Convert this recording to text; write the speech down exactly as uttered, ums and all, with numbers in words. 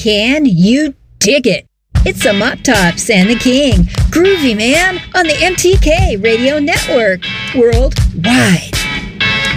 Can you dig it? It's the Mop Tops and the King. Groovy, man, on the M T K Radio Network. Worldwide.